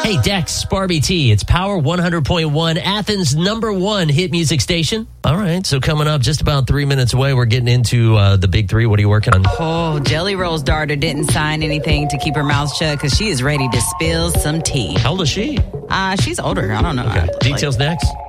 Hey, Dex, Barbie T. It's Power 100.1, Athens' #1 hit music station. All right, so coming up just about 3 minutes away, we're getting into the big three. What are you working on? Oh, Jelly Roll's daughter didn't sign anything to keep her mouth shut because she is ready to spill some tea. How old is she? She's older. I don't know. Okay. Details next.